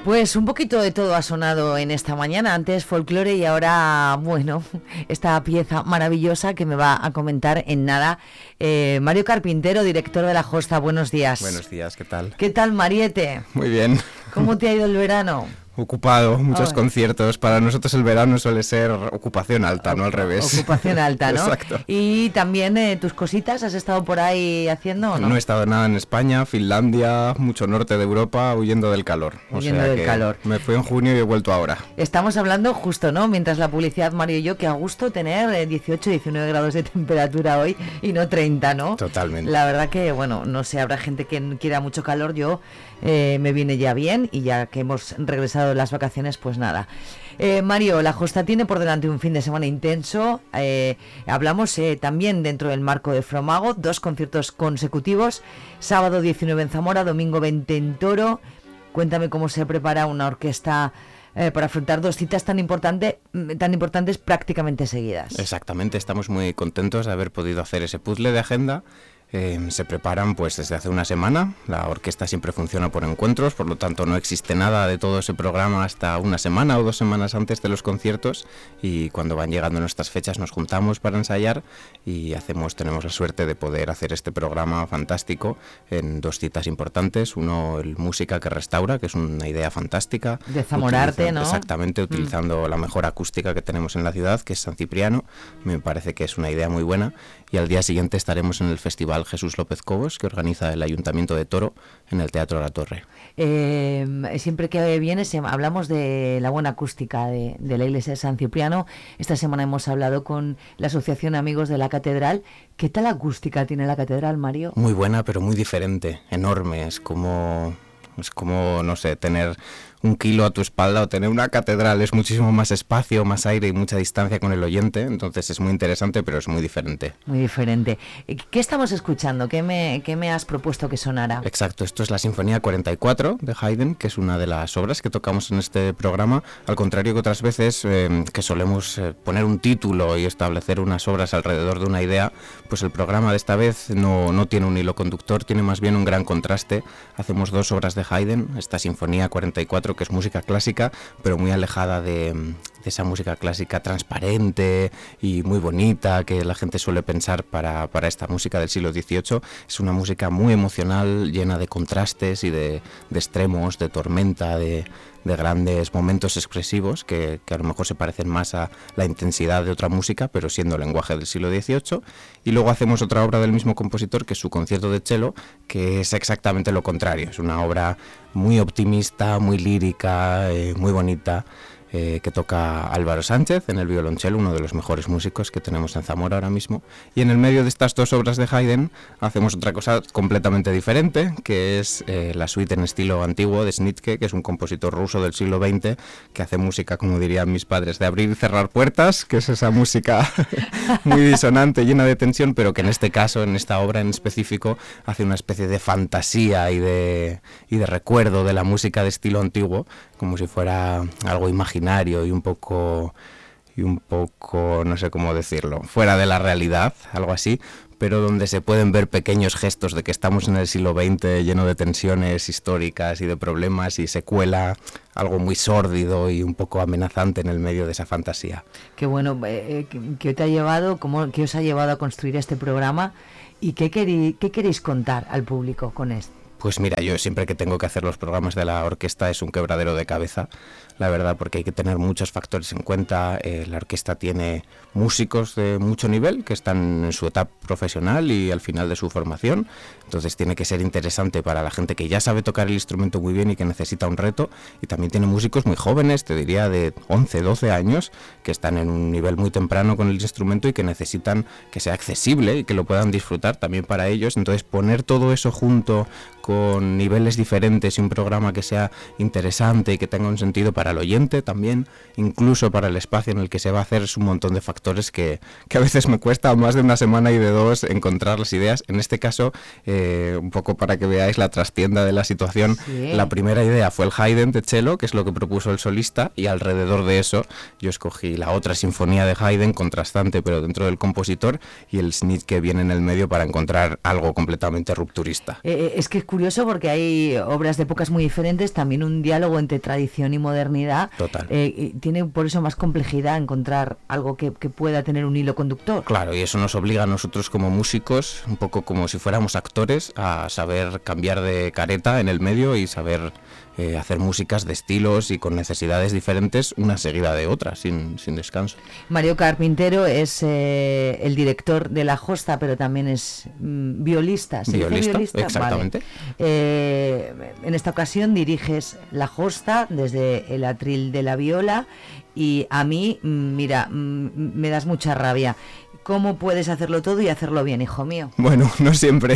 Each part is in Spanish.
Pues un poquito de todo ha sonado en esta mañana, antes folclore y ahora, bueno, esta pieza maravillosa que me va a comentar en nada Mario Carpintero, director de La Josta. Buenos días. Buenos días, ¿qué tal? ¿Qué tal, Mariette? Muy bien. ¿Cómo te ha ido el verano? Ocupado, muchos conciertos. Para nosotros el verano suele ser ocupación alta, no al revés. Ocupación alta, ¿no? Exacto. Y también tus cositas, ¿has estado por ahí haciendo o no? No he estado nada en España, Finlandia, mucho norte de Europa, huyendo del calor. Huyendo del calor. Me fui en junio y he vuelto ahora. Estamos hablando justo, ¿no? Mientras la publicidad, Mario y yo, que a gusto tener 18, 19 grados de temperatura hoy y no 30, ¿no? Totalmente. La verdad que, bueno, no sé, habrá gente que quiera mucho calor. Yo me viene ya bien y ya que hemos regresado de las vacaciones, pues nada. Mario, La Josta tiene por delante un fin de semana intenso. Hablamos también dentro del marco de Fromago, 2 conciertos consecutivos, sábado 19 en Zamora, domingo 20 en Toro. Cuéntame cómo se prepara una orquesta para afrontar 2 citas tan importantes prácticamente seguidas. Exactamente, estamos muy contentos de haber podido hacer ese puzzle de agenda. Se preparan pues desde hace una semana. La orquesta siempre funciona por encuentros, por lo tanto no existe nada de todo ese programa hasta una semana o 2 semanas antes de los conciertos, y cuando van llegando nuestras fechas nos juntamos para ensayar y tenemos la suerte de poder hacer este programa fantástico en 2 citas importantes. Uno, el Música que Restaura, que es una idea fantástica de Zamorarte, ¿no? Exactamente, utilizando la mejor acústica que tenemos en la ciudad, que es San Cipriano. Me parece que es una idea muy buena. Y al día siguiente estaremos en el Festival Jesús López Cobos, que organiza el Ayuntamiento de Toro, en el Teatro La Torre. Siempre que vienes hablamos de la buena acústica de la iglesia de San Cipriano. Esta semana hemos hablado con la Asociación Amigos de la Catedral. ¿Qué tal acústica tiene la catedral, Mario? Muy buena, pero muy diferente, enorme. Es como, no sé, tener 1 kilo a tu espalda o tener una catedral. Es muchísimo más espacio, más aire y mucha distancia con el oyente. Entonces es muy interesante, pero es muy diferente. Muy diferente. ¿Qué estamos escuchando? ¿Qué me has propuesto que sonara? Exacto, esto es la Sinfonía 44 de Haydn, que es una de las obras que tocamos en este programa. Al contrario que otras veces que solemos poner un título y establecer unas obras alrededor de una idea, pues el programa de esta vez no tiene un hilo conductor, tiene más bien un gran contraste. Hacemos 2 obras de Haydn, esta Sinfonía 44, que es música clásica, pero muy alejada de esa música clásica transparente y muy bonita que la gente suele pensar para esta música del siglo XVIII. Es una música muy emocional, llena de contrastes y de extremos, de tormenta, de grandes momentos expresivos que a lo mejor se parecen más a la intensidad de otra música, pero siendo lenguaje del siglo XVIII. Y luego hacemos otra obra del mismo compositor, que es su concierto de cello, que es exactamente lo contrario. Es una obra muy optimista, muy lírica, muy bonita, que toca Álvaro Sánchez en el violonchelo, uno de los mejores músicos que tenemos en Zamora ahora mismo. Y en el medio de estas 2 obras de Haydn hacemos otra cosa completamente diferente, que es la suite en estilo antiguo de Schnittke, que es un compositor ruso del siglo XX que hace música, como dirían mis padres, de abrir y cerrar puertas, que es esa música muy disonante, llena de tensión, pero que en este caso, en esta obra en específico, hace una especie de fantasía y de recuerdo de la música de estilo antiguo, como si fuera algo imaginario y un poco, no sé cómo decirlo, fuera de la realidad, algo así, pero donde se pueden ver pequeños gestos de que estamos en el siglo XX lleno de tensiones históricas y de problemas, y se cuela algo muy sórdido y un poco amenazante en el medio de esa fantasía. Qué bueno, ¿qué te ha llevado, qué os ha llevado a construir este programa y qué queréis contar al público con esto? Pues mira, yo siempre que tengo que hacer los programas de la orquesta es un quebradero de cabeza, la verdad, porque hay que tener muchos factores en cuenta. La orquesta tiene músicos de mucho nivel que están en su etapa profesional y al final de su formación, entonces tiene que ser interesante para la gente que ya sabe tocar el instrumento muy bien y que necesita un reto, y también tiene músicos muy jóvenes, te diría de 11, 12 años, que están en un nivel muy temprano con el instrumento y que necesitan que sea accesible y que lo puedan disfrutar también para ellos. Entonces poner todo eso junto con niveles diferentes y un programa que sea interesante y que tenga un sentido para el oyente también, incluso para el espacio en el que se va a hacer, es un montón de factores que a veces me cuesta más de una semana y de 2 encontrar las ideas. En este caso un poco para que veáis la trastienda de la situación. Sí. La primera idea fue el Haydn de cello, que es lo que propuso el solista, y alrededor de eso yo escogí la otra sinfonía de Haydn, contrastante pero dentro del compositor, y el snit que viene en el medio para encontrar algo completamente rupturista. Es que es curioso porque hay obras de épocas muy diferentes, también un diálogo entre tradición y modernidad. Total. Y tiene por eso más complejidad encontrar algo que pueda tener un hilo conductor. Claro, y eso nos obliga a nosotros como músicos, un poco como si fuéramos actores, a saber cambiar de careta en el medio y saber hacer músicas de estilos y con necesidades diferentes, una seguida de otra, sin descanso. Mario Carpintero es el director de La Josta, pero también es violista. ¿Se dice violista? Exactamente. Vale. En esta ocasión diriges La Josta desde el atril de la viola y a mí, mira, me das mucha rabia. ¿Cómo puedes hacerlo todo y hacerlo bien, hijo mío? Bueno, no siempre.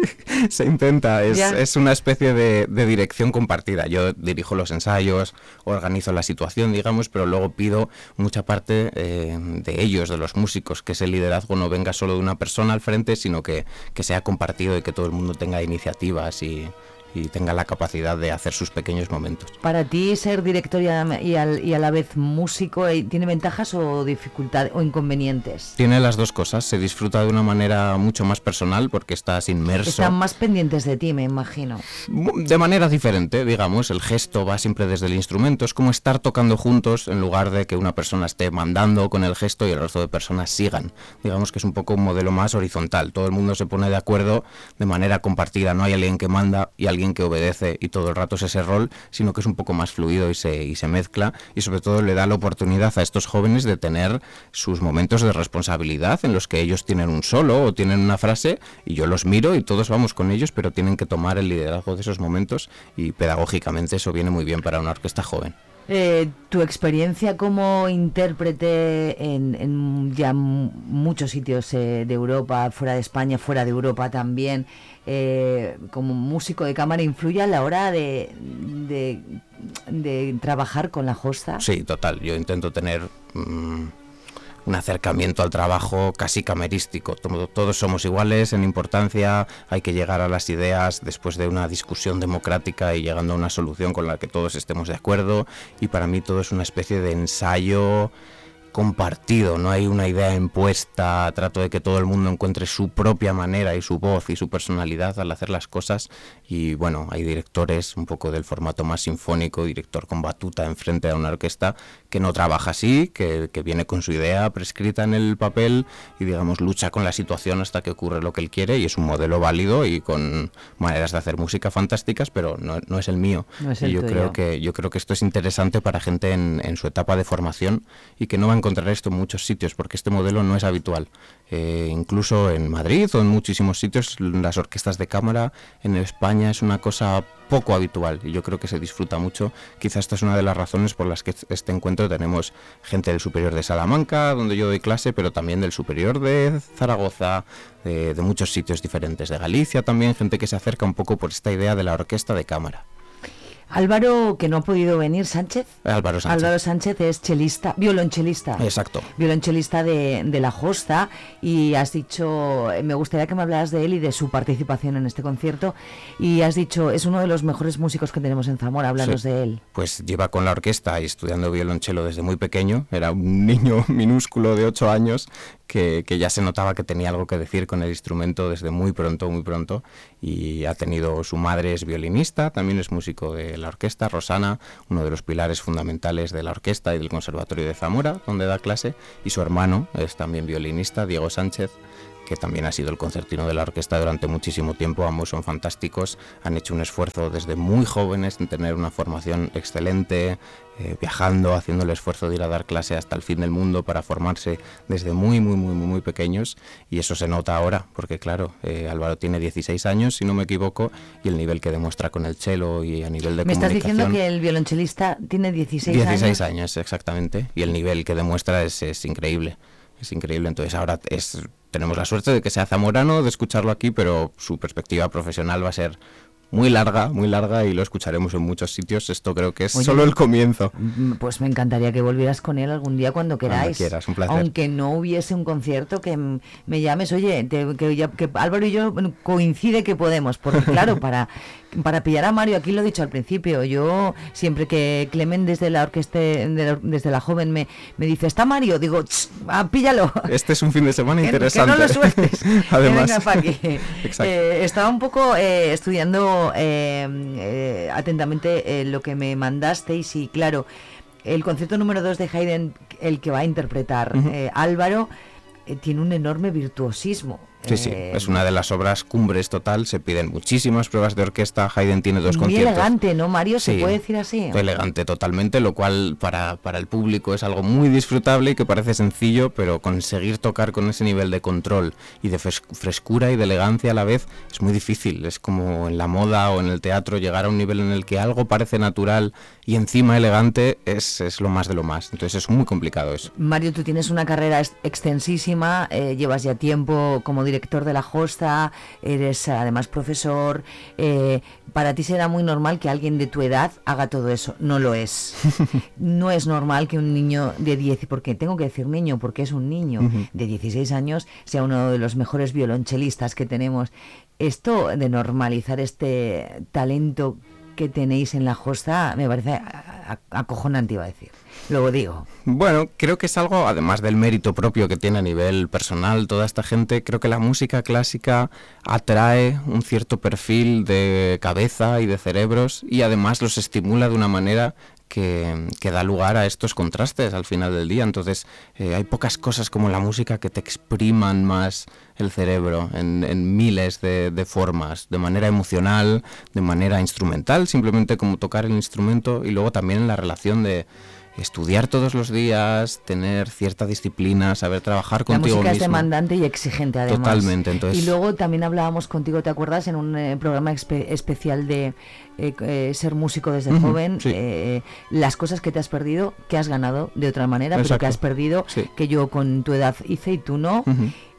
Se intenta. Es una especie de dirección compartida. Yo dirijo los ensayos, organizo la situación, digamos, pero luego pido mucha parte de ellos, de los músicos, que ese liderazgo no venga solo de una persona al frente, sino que sea compartido y que todo el mundo tenga iniciativas y tenga la capacidad de hacer sus pequeños momentos. Para ti, ser director y a la vez músico, ¿tiene ventajas o dificultades o inconvenientes? Tiene las dos cosas. Se disfruta de una manera mucho más personal porque estás inmerso. Están más pendientes de ti, me imagino. De manera diferente, digamos. El gesto va siempre desde el instrumento. Es como estar tocando juntos en lugar de que una persona esté mandando con el gesto y el resto de personas sigan. Digamos que es un poco un modelo más horizontal. Todo el mundo se pone de acuerdo de manera compartida. No hay alguien que manda y alguien que obedece y todo el rato es ese rol, sino que es un poco más fluido y se mezcla, y sobre todo le da la oportunidad a estos jóvenes de tener sus momentos de responsabilidad en los que ellos tienen un solo o tienen una frase y yo los miro y todos vamos con ellos, pero tienen que tomar el liderazgo de esos momentos, y pedagógicamente eso viene muy bien para una orquesta joven. Tu experiencia como intérprete en ya muchos sitios de Europa, fuera de España, fuera de Europa también, como músico de cámara, ¿influye a la hora de trabajar con La Josta? Sí, total. Yo intento tener un acercamiento al trabajo casi camerístico. Todos somos iguales en importancia, hay que llegar a las ideas después de una discusión democrática y llegando a una solución con la que todos estemos de acuerdo, y para mí todo es una especie de ensayo compartido, no hay una idea impuesta. Trato de que todo el mundo encuentre su propia manera y su voz y su personalidad al hacer las cosas, y bueno, hay directores un poco del formato más sinfónico, director con batuta enfrente a una orquesta, que no trabaja así, que viene con su idea prescrita en el papel y digamos lucha con la situación hasta que ocurre lo que él quiere, y es un modelo válido y con maneras de hacer música fantásticas, pero no es el mío. No es el y yo tuyo. creo que esto es interesante para gente en su etapa de formación, y que no va a encontrar esto en muchos sitios porque este modelo no es habitual. Incluso en Madrid o en muchísimos sitios las orquestas de cámara en España es una cosa poco habitual, y yo creo que se disfruta mucho. Quizá esta es una de las razones por las que este encuentro tenemos gente del Superior de Salamanca, donde yo doy clase, pero también del Superior de Zaragoza, de muchos sitios diferentes, de Galicia también, gente que se acerca un poco por esta idea de la orquesta de cámara. Álvaro, que no ha podido venir, Sánchez. Álvaro Sánchez. Álvaro Sánchez es chelista, violonchelista. Exacto. Violonchelista de La Josta, y has dicho, me gustaría que me hablaras de él y de su participación en este concierto, y has dicho, es uno de los mejores músicos que tenemos en Zamora, háblanos Sí. de él. Pues lleva con la orquesta y estudiando violonchelo desde muy pequeño. Era un niño minúsculo de 8 años que ya se notaba que tenía algo que decir con el instrumento desde muy pronto, y ha tenido, su madre es violinista, también es músico de la orquesta, Rosana, uno de los pilares fundamentales de la orquesta y del Conservatorio de Zamora, donde da clase, y su hermano es también violinista, Diego Sánchez, que también ha sido el concertino de la orquesta durante muchísimo tiempo. Ambos son fantásticos, han hecho un esfuerzo desde muy jóvenes en tener una formación excelente, viajando, haciendo el esfuerzo de ir a dar clase hasta el fin del mundo para formarse desde muy pequeños, y eso se nota ahora, porque claro, Álvaro tiene 16 años, si no me equivoco, y el nivel que demuestra con el cello y a nivel de Me estás comunicación... diciendo que el violonchelista tiene 16 años. 16 años, exactamente, y el nivel que demuestra es increíble. Es increíble. Entonces ahora tenemos la suerte de que sea zamorano, de escucharlo aquí, pero su perspectiva profesional va a ser muy larga y lo escucharemos en muchos sitios. Esto creo que es Oye, solo el comienzo. Pues me encantaría que volvieras con él algún día cuando queráis. Cuando quieras, un placer. Aunque no hubiese un concierto, que me llames, oye, que Álvaro y yo coincide que podemos, porque claro, para pillar a Mario, aquí lo he dicho al principio, yo siempre que Clemen desde la orquesta, desde la joven me dice, ¿está Mario? Digo, píllalo. Este es un fin de semana interesante. Que no lo sueltes. Además. Venga pa' aquí. Estaba un poco estudiando atentamente lo que me mandasteis y claro, el concierto número 2 de Haydn, el que va a interpretar Álvaro, tiene un enorme virtuosismo. Sí, es una de las obras cumbres total, se piden muchísimas pruebas de orquesta, Haydn tiene 2 conciertos. Muy elegante, ¿no, Mario? ¿Se puede decir así? Elegante totalmente, lo cual para el público es algo muy disfrutable y que parece sencillo, pero conseguir tocar con ese nivel de control y de frescura y de elegancia a la vez es muy difícil. Es como en la moda o en el teatro, llegar a un nivel en el que algo parece natural y encima elegante es lo más de lo más. Entonces es muy complicado eso. Mario, tú tienes una carrera extensísima, llevas ya tiempo como director de la Josta, eres además profesor, para ti será muy normal que alguien de tu edad haga todo eso. No lo es. No es normal que un niño de 10, porque tengo que decir niño porque es un niño de 16 años, sea uno de los mejores violonchelistas que tenemos. Esto de normalizar este talento que tenéis en la Josta me parece acojonante, iba a decir. Luego digo. Bueno, creo que es algo, además del mérito propio que tiene a nivel personal toda esta gente, creo que la música clásica atrae un cierto perfil de cabeza y de cerebros y además los estimula de una manera que da lugar a estos contrastes al final del día. Entonces hay pocas cosas como la música que te expriman más el cerebro en miles de formas, de manera emocional, de manera instrumental, simplemente como tocar el instrumento, y luego también en la relación de estudiar todos los días, tener cierta disciplina, saber trabajar contigo mismo. La música es demandante y exigente, además. Totalmente, entonces. Y luego también hablábamos contigo, ¿te acuerdas? En un programa especial de ser músico desde joven, sí. Las cosas que te has perdido, que has ganado de otra manera, Exacto. pero que has perdido, sí. Que yo con tu edad hice y tú no.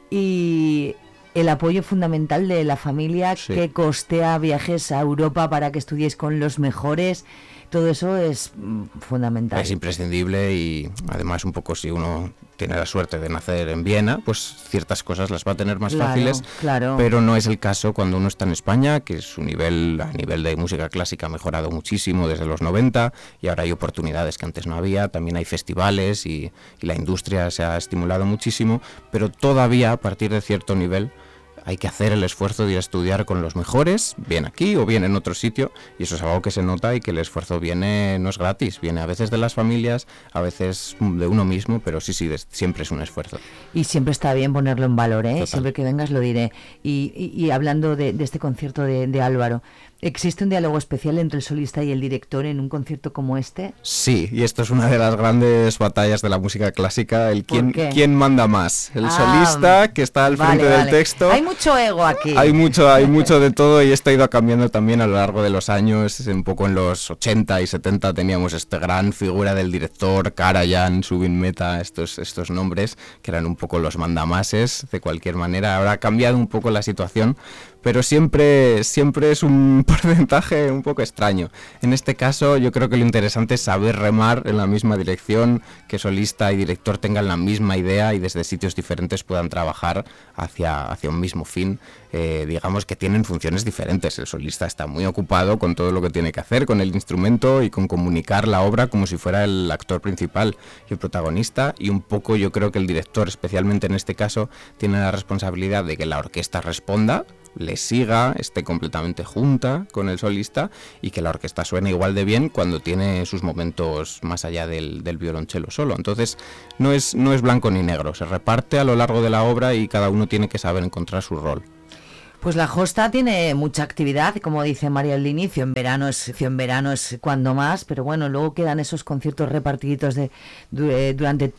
Y el apoyo fundamental de la familia, sí. Que costea viajes a Europa para que estudies con los mejores. Todo eso es fundamental. Es imprescindible y además un poco si uno tiene la suerte de nacer en Viena, pues ciertas cosas las va a tener más fáciles, claro. Pero no es el caso cuando uno está en España, que su nivel a nivel de música clásica ha mejorado muchísimo desde los 90 y ahora hay oportunidades que antes no había, también hay festivales y la industria se ha estimulado muchísimo, pero todavía a partir de cierto nivel hay que hacer el esfuerzo de ir a estudiar con los mejores, bien aquí o bien en otro sitio, y eso es algo que se nota y que el esfuerzo viene, no es gratis, viene a veces de las familias, a veces de uno mismo, pero sí, siempre es un esfuerzo. Y siempre está bien ponerlo en valor, ¿eh? Siempre que vengas lo diré. Y hablando de este concierto de Álvaro, ¿existe un diálogo especial entre el solista y el director en un concierto como este? Sí, y esto es una de las grandes batallas de la música clásica, quién manda más, el solista que está al frente del texto. Hay mucho ego aquí. Hay mucho de todo y esto ha ido cambiando también a lo largo de los años. Un poco en los 80 y 70 teníamos esta gran figura del director, Karajan, Zubin Mehta, estos nombres que eran un poco los mandamases de cualquier manera. Ahora ha cambiado un poco la situación, pero siempre es un porcentaje un poco extraño. En este caso yo creo que lo interesante es saber remar en la misma dirección, que solista y director tengan la misma idea y desde sitios diferentes puedan trabajar hacia un mismo fin. Digamos que tienen funciones diferentes. El solista está muy ocupado con todo lo que tiene que hacer, con el instrumento y con comunicar la obra como si fuera el actor principal y el protagonista, y un poco yo creo que el director, especialmente en este caso, tiene la responsabilidad de que la orquesta responda, le siga, esté completamente junta con el solista y que la orquesta suene igual de bien cuando tiene sus momentos más allá del violonchelo solo. Entonces no es blanco ni negro, se reparte a lo largo de la obra y cada uno tiene que saber encontrar su rol. Pues la Josta tiene mucha actividad, como dice María al inicio, en verano es cuando más, pero bueno, luego quedan esos conciertos repartiditos durante